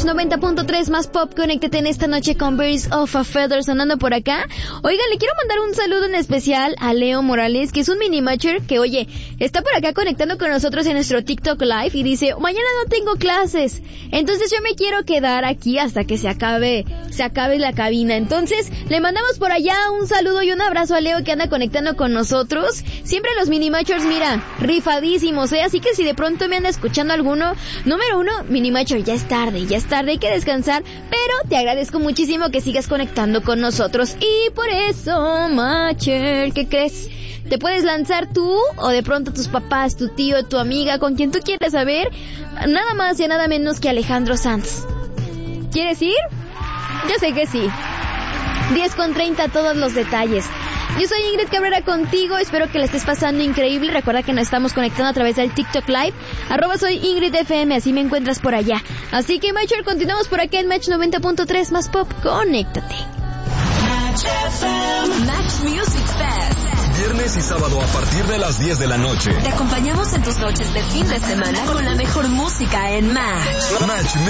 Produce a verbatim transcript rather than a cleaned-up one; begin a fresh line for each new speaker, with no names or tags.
noventa punto tres más pop. Conéctate en esta noche con Birds of a Feather sonando por acá. Oiga, le quiero mandar un saludo en especial a Leo Morales, que es un mini matcher que, oye, está por acá conectando con nosotros en nuestro TikTok Live y dice, mañana no tengo clases, entonces yo me quiero quedar aquí hasta que se acabe, se acabe la cabina. Entonces, le mandamos por allá un saludo y un abrazo a Leo que anda conectando con nosotros. Siempre los mini matchers, mira, rifadísimos, ¿eh? Así que si de pronto me anda escuchando alguno, número uno, mini matcher, ya es tarde, ya es tarde, hay que descansar, pero te agradezco muchísimo que sigas conectando con nosotros. Y por eso, matcher, ¿qué crees? Te puedes lanzar tú o de pronto tus papás, tu tío, tu amiga, con quien tú quieras saber, nada más y nada menos que Alejandro Sanz. ¿Quieres ir? Yo sé que sí. diez con treinta, todos los detalles. Yo soy Ingrid Cabrera contigo, espero que la estés pasando increíble. Recuerda que nos estamos conectando a través del TikTok Live, arroba soy Ingrid F M, así me encuentras por allá. Así que, Matcher, continuamos por acá en Match noventa punto tres más pop, conéctate.
Match Music Fest.
Viernes y sábado a partir de las diez de la noche.
Te acompañamos en tus noches de fin de semana con la mejor música en Match.
Match